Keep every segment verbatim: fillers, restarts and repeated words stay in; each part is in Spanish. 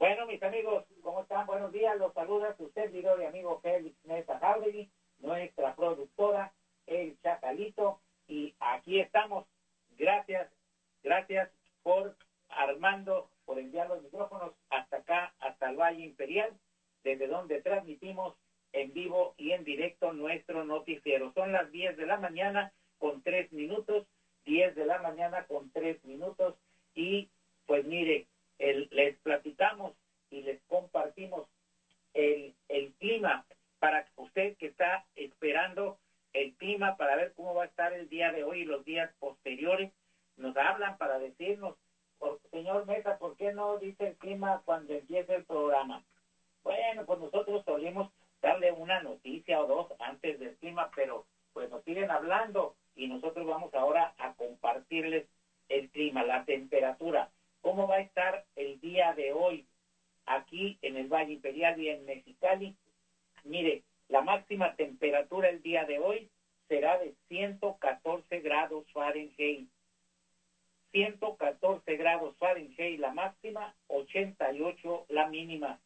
Bueno, mis amigos, ¿cómo están? Buenos días. Los saluda su servidor y amigo Félix Mesa Jauregui, nuestra productora, El Chacalito. Y aquí estamos. Gracias, gracias por Armando, por enviar los micrófonos hasta acá, hasta el Valle Imperial, desde donde transmitimos en vivo y en directo nuestro noticiero. Son las diez de la mañana con tres minutos, diez de la mañana con tres minutos. Y pues mire, el, les platicamos y les compartimos el, el clima para usted que está esperando el clima para ver cómo va a estar el día de hoy y los días posteriores. Nos hablan para decirnos, por, señor Mesa, ¿por qué no dice el clima cuando empiece el programa? Bueno, pues nosotros solemos darle una noticia o dos antes del clima, pero pues nos siguen hablando y nosotros vamos ahora a compartirles el clima, la temperatura. ¿Cómo va a estar el día de hoy aquí en el Valle Imperial y en Mexicali? Mire, la máxima temperatura el día de hoy será de ciento catorce grados Fahrenheit. ciento catorce grados Fahrenheit la máxima, ochenta y ocho la mínima.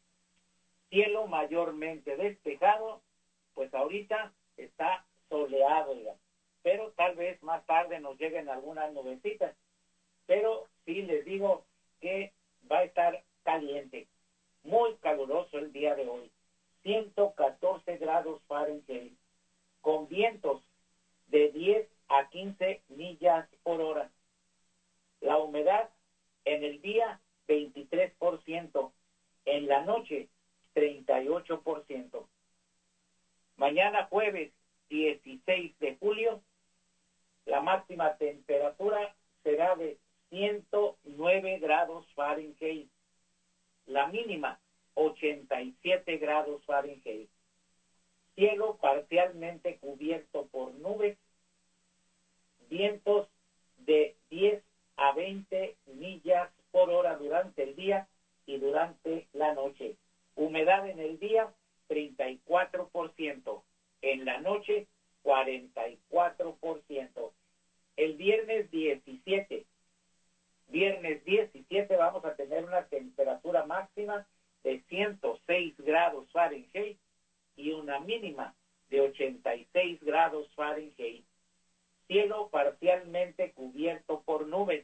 Cielo mayormente despejado, pues ahorita está soleado, ya, pero tal vez más tarde nos lleguen algunas nubecitas. Pero sí les digo que va a estar caliente, muy caluroso el día de hoy. ciento catorce grados Fahrenheit, con vientos de diez a quince millas por hora. La humedad en el día, veintitrés por ciento. En la noche, treinta y ocho por ciento. Mañana jueves, dieciséis de julio, la máxima temperatura será de ciento nueve grados Fahrenheit. La mínima, ochenta y siete grados Fahrenheit. Cielo parcialmente cubierto por nubes. Vientos de diez a veinte millas por hora durante el día y durante la noche. Humedad en el día, treinta y cuatro por ciento. En la noche, cuarenta y cuatro por ciento. El viernes diecisiete. Viernes diecisiete vamos a tener una temperatura máxima de ciento seis grados Fahrenheit y una mínima de ochenta y seis grados Fahrenheit. Cielo parcialmente cubierto por nubes.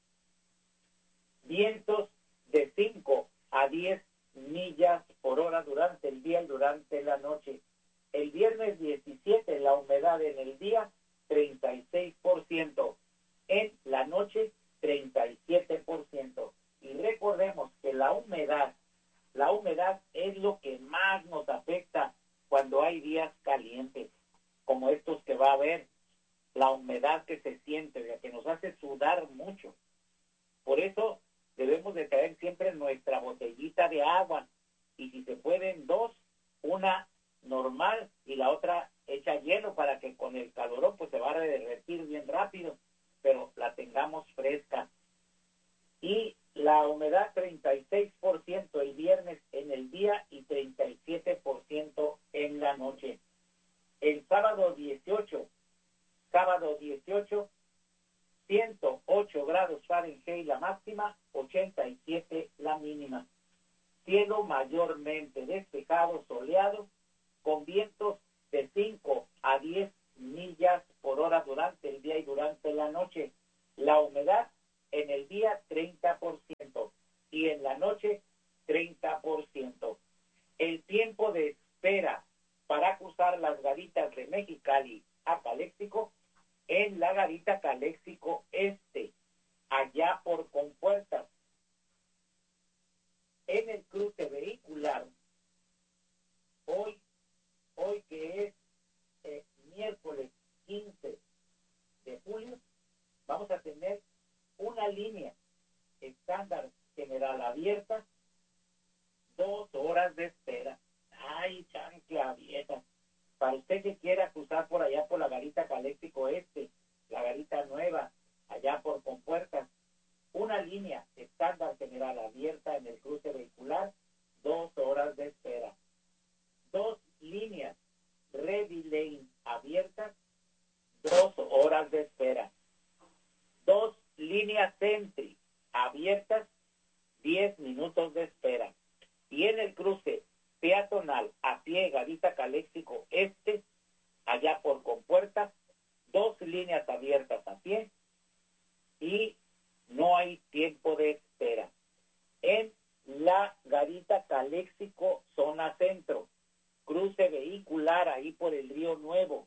Vientos de cinco a diez millas por hora durante el día y durante la noche. El viernes diecisiete, la humedad en el día, treinta y seis por ciento. En la noche, treinta y siete por ciento. Y recordemos que la humedad, la humedad es lo que más nos afecta cuando hay días calientes, como estos que va a haber. La humedad que se siente, la que nos hace sudar mucho. Por eso debemos de traer siempre nuestra botellita de agua, y si se pueden dos, una normal y la otra hecha hielo para que con el calorón pues se va a derretir bien rápido, pero la tengamos fresca. Y la humedad treinta y seis por ciento el viernes en el día y treinta y siete por ciento en la noche. El sábado dieciocho, sábado dieciocho, ciento ocho grados Fahrenheit la máxima, ochenta y siete la mínima. Cielo mayormente despejado, soleado, con vientos de cinco a diez millas por hora durante el día y durante la noche. La humedad en el día treinta por ciento y en la noche treinta por ciento. El tiempo de espera para cruzar las garitas de Mexicali a Caléxico, en la garita Caléxico Este, allá por Compuertas. En el cruce vehicular, hoy, hoy que es eh, miércoles quince de julio, vamos a tener una línea estándar general abierta, dos horas de espera. Ay, chancla vieja. Para usted que quiera cruzar por allá por la garita Caléxico Este, la garita nueva, allá por Compuertas, una línea estándar general abierta en el cruce vehicular, dos horas de espera. Dos líneas Ready Lane abiertas, dos horas de espera. Dos líneas Sentry abiertas, diez minutos de espera. Y en el cruce peatonal a pie Garita Caléxico Este, allá por Compuerta, dos líneas abiertas a pie y no hay tiempo de espera. En la Garita Caléxico zona centro, cruce vehicular ahí por el Río Nuevo,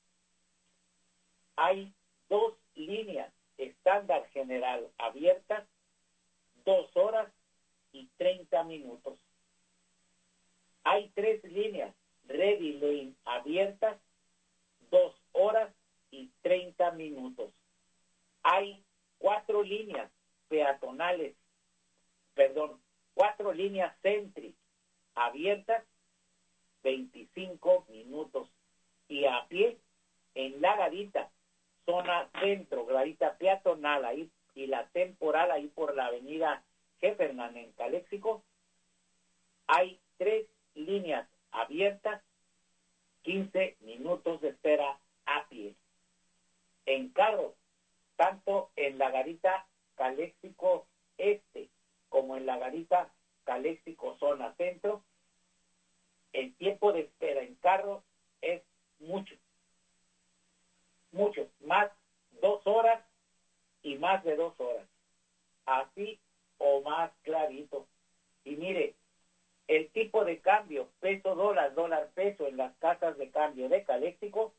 hay dos líneas estándar general abiertas, dos horas y treinta minutos. Hay tres líneas Ready Lane abiertas, dos horas y treinta minutos. Hay cuatro líneas peatonales, perdón, cuatro líneas Sentry abiertas, veinticinco minutos. Y a pie, en la Garita, zona centro, Garita peatonal ahí, y la temporal ahí por la avenida Heffernan en Caléxico, hay tres líneas abiertas, quince minutos de espera a pie. En carro, tanto en la Garita Caléxico Este como en la Garita Caléxico zona centro, el tiempo de espera en carro es mucho, mucho, más dos horas y más de dos horas, así o más clarito. Y mire, el tipo de cambio, peso dólar, dólar peso en las casas de cambio de Caléxico,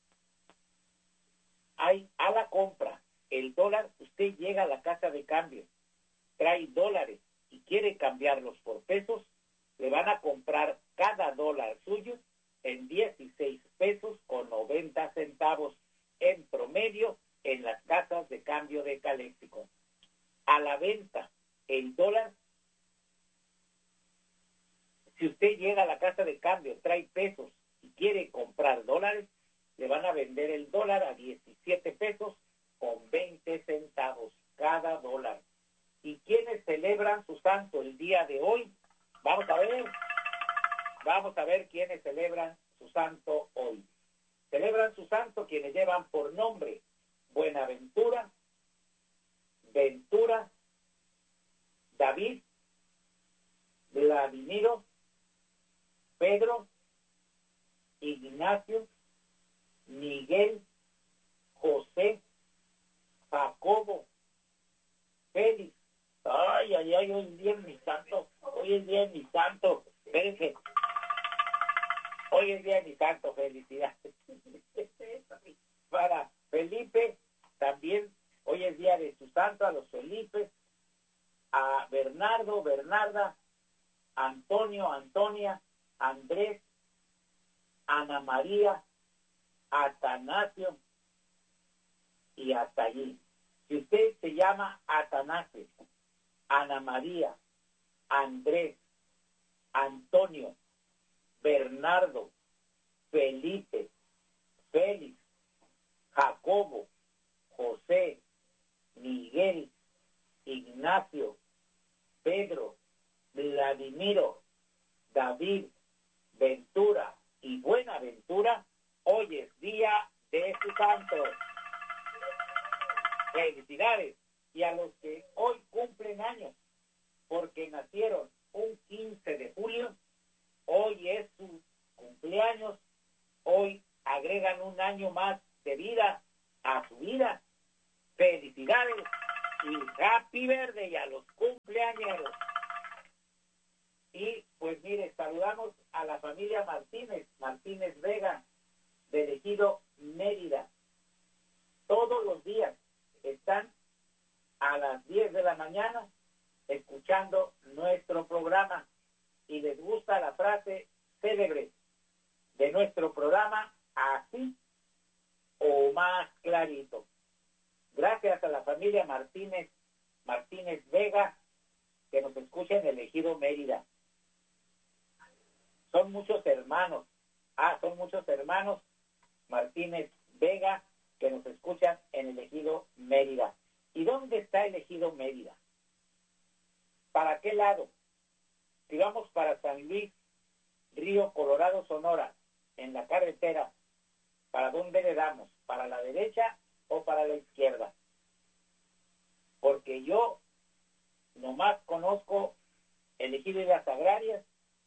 hay a la compra el dólar, usted llega a la casa de cambio, trae dólares y quiere cambiarlos por pesos, le van a comprar cada dólar suyo en dieciséis pesos con noventa centavos en promedio en las casas de cambio de Caléxico. A la venta, el dólar, si usted llega a la casa de cambio, trae pesos y quiere comprar dólares, le van a vender el dólar a diecisiete pesos con veinte centavos cada dólar. ¿Y quiénes celebran su santo el día de hoy? Vamos a ver, vamos a ver quiénes celebran su santo hoy. Celebran su santo quienes llevan por nombre Buenaventura, Ventura, David, Vladimiro, Pedro, Ignacio, Miguel, José, Jacobo, Félix. Ay, ay, ay, hoy es día de mi santo, hoy es día de mi santo, espérense. Hoy es día de mi santo, felicidades. Para Felipe, también hoy es día de su santo, a los Felipes, a Bernardo, Bernarda, Antonio, Antonia, Andrés, Ana María, Atanasio y hasta allí. Si usted se llama Atanasio, Ana María, Andrés, Antonio, Bernardo, Felipe, Félix, Jacobo, José, Miguel, Ignacio, Pedro, Vladimiro, David, Ventura y Buenaventura, hoy es día de su santo. Felicidades. Y a los que hoy cumplen años, porque nacieron un quince de julio, hoy es su cumpleaños, hoy agregan un año más de vida a su vida. Felicidades y happy birthday a los cumpleañeros. Y pues mire, saludamos a la familia Martínez, Martínez Vega, del ejido Mérida. Todos los días están a las diez de la mañana escuchando nuestro programa y les gusta la frase célebre de nuestro programa, así o más clarito. Gracias a la familia Martínez, Martínez Vega, que nos escucha en el ejido Mérida. Son muchos hermanos, ah, son muchos hermanos Martínez Vega que nos escuchan en el ejido Mérida. ¿Y dónde está el ejido Mérida? ¿Para qué lado? Si vamos para San Luis, Río Colorado, Sonora, en la carretera, ¿para dónde le damos? ¿Para la derecha o para la izquierda? Porque yo nomás conozco el ejido de las Agrarias,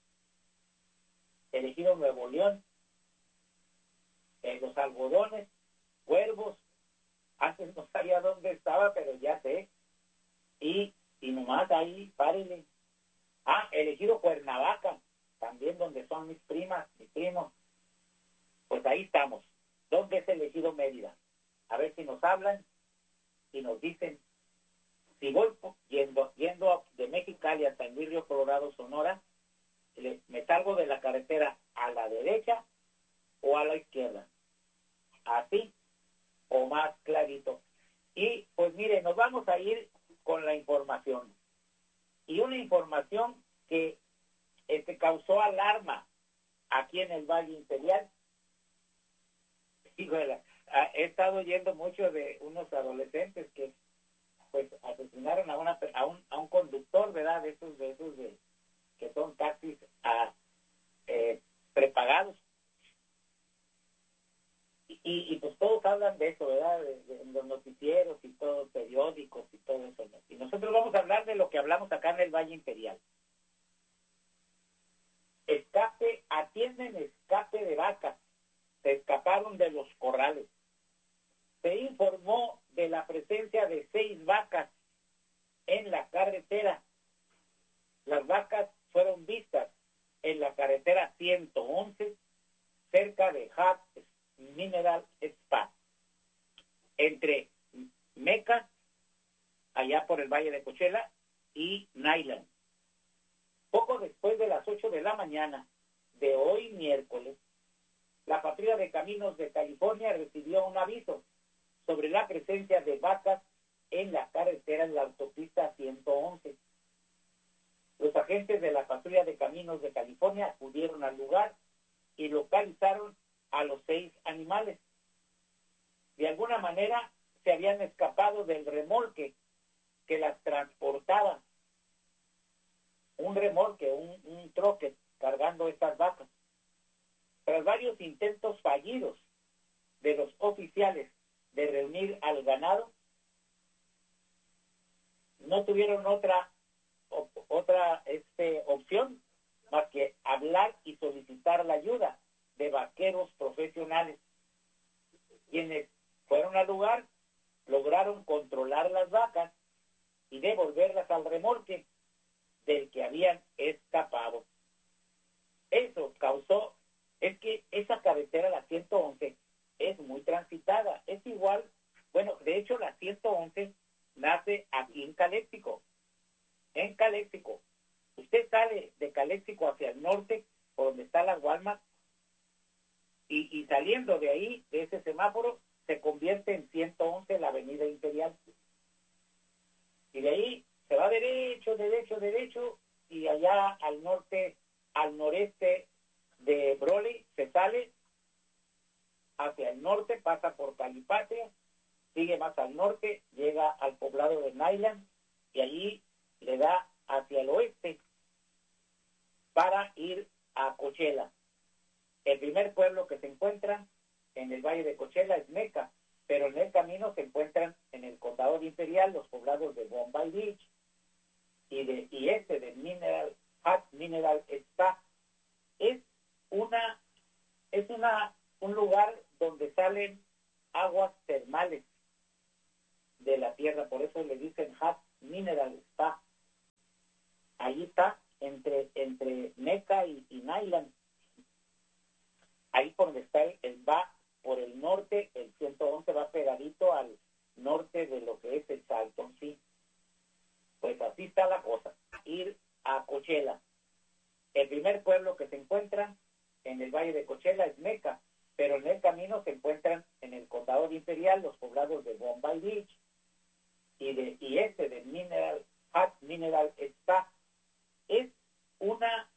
el ejido Nuevo León, eh, los algodones, Cuervos, antes no sabía dónde estaba, pero ya sé, y, y nomás ahí, párele. Ah, el ejido Cuernavaca, también donde son mis primas, mis primos, pues ahí estamos. ¿Dónde es el ejido Mérida? A ver si nos hablan y nos dicen, si voy yendo, yendo de Mexicali hasta el Río Colorado, Sonora, me salgo de la carretera a la derecha o a la izquierda, así o más clarito. Y pues mire, nos vamos a ir con la información, y una información que este, causó alarma aquí en el Valle Imperial. Híjole, he estado oyendo mucho de unos adolescentes que pues asesinaron a una a un, a un conductor, ¿verdad? De esos de esos de que son taxis a, eh, prepagados. Y, y, y pues todos hablan de eso, ¿verdad? De, de, de los noticieros y todos periódicos y todo eso, ¿no? Y nosotros vamos a hablar de lo que hablamos acá en el Valle Imperial. Escape, atienden escape de vacas. Se escaparon de los corrales. Se informó de la presencia de seis vacas en la carretera. Las vacas fueron vistas en la carretera ciento once, cerca de Hot Mineral Spa, entre Meca, allá por el Valle de Coachella, y Nyland. Poco después de las ocho de la mañana de hoy miércoles, la Patrulla de Caminos de California recibió un aviso sobre la presencia de vacas en la carretera en la autopista ciento once. Los agentes de la Patrulla de Caminos de California acudieron al lugar y localizaron a los seis animales. De alguna manera se habían escapado del remolque que las transportaba. Un remolque, un, un troque cargando estas vacas. Tras varios intentos fallidos de los oficiales de reunir al ganado, no tuvieron otra otra este, opción más que hablar y solicitar la ayuda de vaqueros profesionales, quienes fueron al lugar, lograron controlar las vacas y devolverlas al remolque del que habían escapado. Eso causó, es que esa carretera, la ciento once, es muy transitada, es igual, bueno, de hecho la ciento once nace aquí en Caléxico, en Caléxico. Usted sale de Caléxico hacia el norte, por donde está la Walmart, y, y saliendo de ahí, de ese semáforo, se convierte en ciento once la avenida Imperial. Y de ahí se va derecho, derecho, derecho, y allá al norte, al noreste de Broly, se sale hacia el norte, pasa por Calipatria, sigue más al norte, llega al poblado de Nyland, y allí le da hacia el oeste para ir a Coachella. El primer pueblo que se encuentra en el Valle de Coachella es Meca, pero en el camino se encuentran en el condado de Imperial los poblados de Bombay Beach y, de, y este de Mineral, Hot Mineral Spa. Es una, es una, un lugar donde salen aguas termales de la tierra, por eso le dicen Hot Mineral Spa. Ahí está, entre, entre Meca y, y Nyland. Ahí por donde está el, el va por el norte, el ciento once va pegadito al norte de lo que es el Salton, sí. Pues así está la cosa. Ir a Coachella. El primer pueblo que se encuentra en el Valle de Coachella es Meca, pero en el camino se encuentran en el condado de Imperial los poblados de Bombay Beach y, de, y este de Mineral, Hot Mineral Spa. Es una,